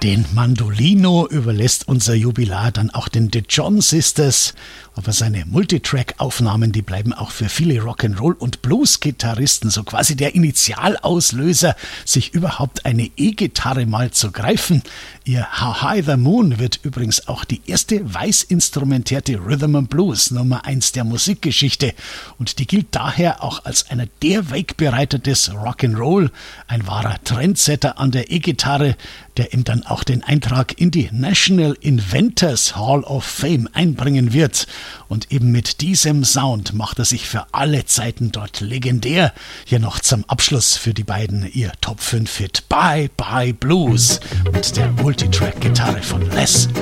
Den Mandolino überlässt unser Jubilar dann auch den The John Sisters, aber seine Multitrack-Aufnahmen, die bleiben auch für viele Rock'n'Roll- und Blues-Gitarristen so quasi der Initialauslöser, sich überhaupt eine E-Gitarre mal zu greifen. Ihr How High the Moon wird übrigens auch die erste weiß instrumentierte Rhythm and Blues Nummer 1 der Musikgeschichte und die gilt daher auch als einer der Wegbereiter des Rock'n'Roll, ein wahrer Trendsetter an der E-Gitarre, der ihm dann auch den Eintrag in die National Inventors Hall of Fame einbringen wird. Und eben mit diesem Sound macht er sich für alle Zeiten dort legendär. Hier noch zum Abschluss für die beiden ihr Top 5 Hit Bye Bye Blues mit der Multitrack-Gitarre von Les